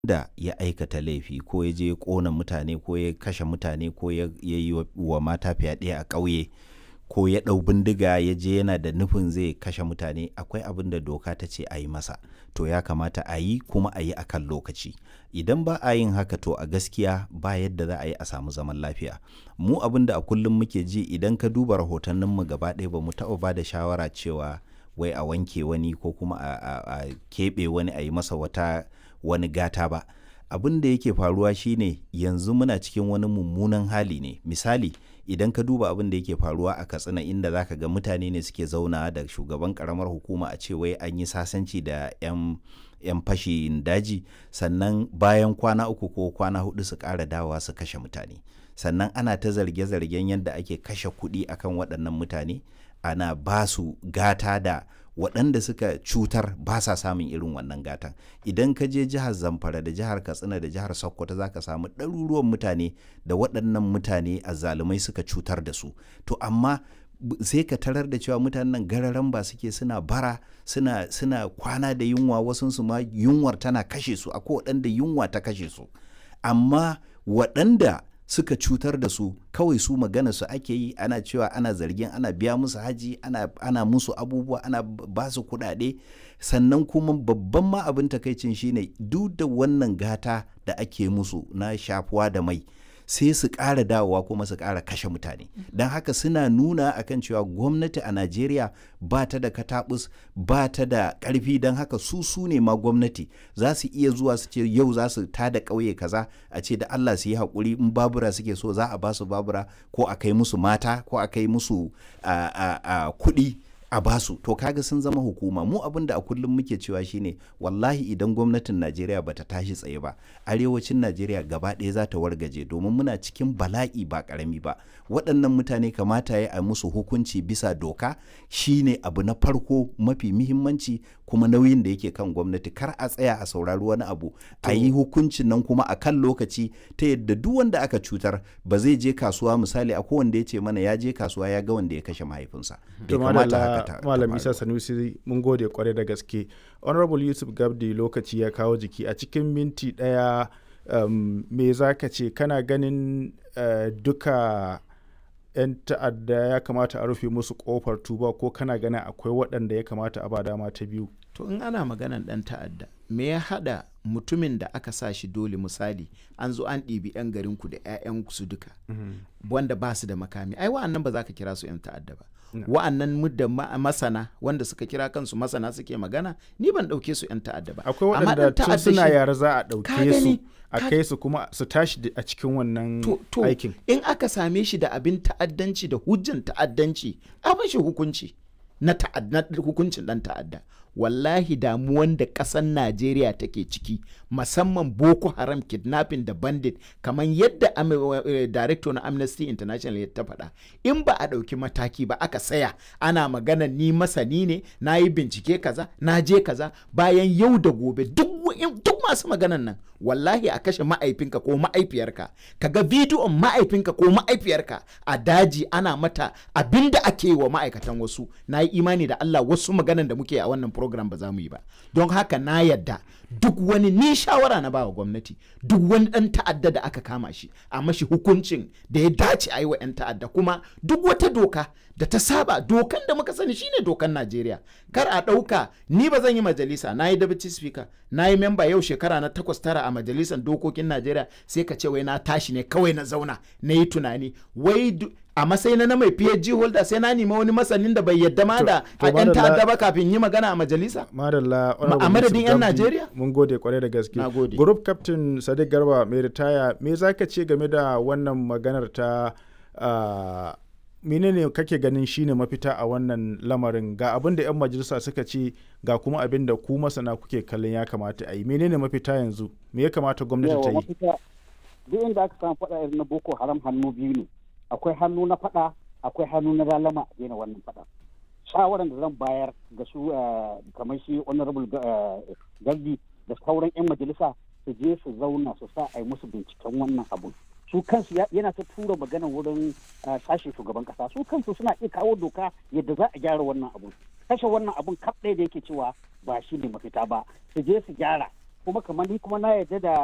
da ya aikata laifi ko ya je ya ƙona mutane ko ya kashe mutane ko ya yi wa mata fyaɗe a ƙauye ko ya ɗau bindiga ya je yana da nufin zai kashe mutane, akwai abin da doka ta ce a yi masa, to ya kamata a yi kuma a yi a kan lokaci. Idan ba a yin haka to a gaskiya ba yadda za a yi a samu zaman lafiya. Mu abin da a kullum muke ji idan ka duba rahotanninmu gaba ɗaya ba mu taɓa ba da shawara cewa wai a wanke wani ko kuma a keɓe wani a yi masa wani gata ba. Abin da yake faruwa shine yanzu muna cikin wani mummunan hali ne. Misali, idan ka duba abin da yake faruwa a Katsina inda za ka ga mutane ne suke zauna da shugaban karamar hukuma a ce wai an yi sasanci da 'yan fashin daji, sannan bayan kwana 3 ko kwana 4 su ƙara dawowa su kashe mutane. Sannan ana ta zarge-zargen yadda ake kashe kuɗi akan waɗannan mutane, ana ba su gata da waɗanda suka cutar ba sa samun irin wannan gatan. Idan ka je jihar Zamfara da jihar Katsina da jihar Sokoto za ka samu ɗaruruwan mutane da waɗannan mutane azzalumai suka cutar da su. To amma sai ka tarar da cewa mutanen gararan ba suke suna bara suna kwana da yunwa, wasunsu ma yunwar tana kashe su, akwai waɗanda yunwa ta kashe su. Amma waɗanda suka cutar da su kawai su magana su ake yi, ana cewa ana zargin ana biya musu haji, ana musu abubuwa, ana ba su kuɗaɗe. Sannan kuma babban ma abin takaicin shine duk da wannan gata da ake musu na shafuwa da mai, sai su ƙara dawowa kuma su ƙara kashe mutane. Don haka suna nuna akan cewa gwamnati a Najeriya ba ta da katabus, ba ta da ƙarfi, don haka su ne ma gwamnati za su iya zuwa su ce yau za su tada ƙauye kaza, a ce da Allah su yi haƙuri, in babura suke so za a ba su babura ko a kai musu mata ko a kai musu kuɗi a basu. To kaga sun zama hukuma. Mu abin da a kullum muke cewa shine wallahi idan gwamnatin Najeriya bata tashi tsaye ba, arewacin Najeriya gaba ɗaya za ta wargaje, domin muna cikin bala'i ba ƙarami ba. Waɗannan mutane kamata ya yi musu hukunci bisa doka, shine abu na farko mafi muhimmanci kuma nauyin da yake kan gwamnati. Kar a tsaya a saurari wani abu, a yi hukuncin nan kuma a kan lokaci, ta yadda duk wanda aka cutar ba zai je kasuwa. Misali akwai wanda ya ce mana ya je kasuwa ya ga wanda ya kashe mahaifinsa. Bai kamata haka Malam Isa Sanusi, mun gode kwarai da gaske. Honorable Yusuf Gabdi, lokaci ya kawo jiki. A cikin minti ɗaya, me za ka ce, kana ganin duka 'yan ta'adda ya kamata a rufe musu kofar tuba, ko kana ganin akwai waɗanda ya kamata a ba dama ta biyu? To in ana maganan ɗan ta'adda, me ya haɗa mutumin da aka sa shi dole? Misali, an zo an ɗibi 'yan garinku da 'ya'yansu duka, wanda ba su da makami, ai wa'annan ba za ka kira su 'yan ta'adda ba. Wa'annan mudda masana wanda suka kira kansu masana suke magana, ni ban ɗauke su 'yan ta'adda ba. Akwai waɗanda tun suna yara za a ɗauke su a kai su kuma su tashi a cikin wannan aikin. In aka same shi da abin ta'addanci da hujjan ta'addanci, a bashi hukunci na hukuncin ɗan ta'adda. Wallahi damuwan da ƙasar Najeriya take ciki, musamman Boko Haram, kidnapping da bandit, kamar yadda director na Amnesty International ya ta faɗa, in ba a ɗauki mataki ba, aka saya ana magana ni masani ne, na yi bincike kaza, na je kaza, bayan yau da gobe duk masu maganan nan, wallahi a kashe ma'aifinka ko ma'aifiyarka, kaga bidiyon ma'aifinka ko ma'aifiyarka a daji ana mata abinda ake yi wa ma'aikatan wasu, na yi imani da Allah wasu maganan da muke a wannan program ba za mu yi ba. Don haka na yadda duk wani, ni shawara na bawa gwamnati, duk wani ɗan ta'adda da aka kama shi a mashi hukuncin da ya dace a yi wa 'yan ta'adda, kuma duk wata doka da ta saba dokan da muka sani shine dokan Najeriya. Kar a ɗauka ni ba zan yi majalisa, na yi deputy speaker, na yi member yau shekara na 8-9 a majalisar dokokin Najeriya, sai ka ce wai na tashi ne kawai na zauna na yi tunani wai a matsayin na mai PhD holder sai na nemi wani masanin da bai yadda ma da a 'yan ta'adda ba kafin yi magana a majalisa a madadin 'yan Najeriya. Mun gode kwarai da gaske. Group Captain Sadiq Garba mai ritaya, me za ka ce game da wannan maganar ta menene kake ganin shine mafita a wannan lamarin? Ga abin da 'yan majalisa suka ce, ga kuma abin da ku masana kuke kallon ya kamata a yi. Menene mafita yanzu? Me ya kamata gwamnati ta yi? Duk inda aka samu faɗa irin na Boko Haram, hannu biyu ne. Akwai hannu na faɗa, akwai hannu na lalama a daina wannan faɗa. Shawaran da zan bayar ga su kamar shi Honorable Gardi da sauran 'yan majalisa, su je su zauna su sa a yi musu binciken wannan abu. Su kansu yana ta tura magana wurin sashen shugaban kasa, su kansu suna iya kawo doka yadda za a gyara wannan abun. Kashe wannan abun kaf ɗaya da yake cewa ba shi ne mafita ba, su je su gyara kuma kamar ni kuma na yarda da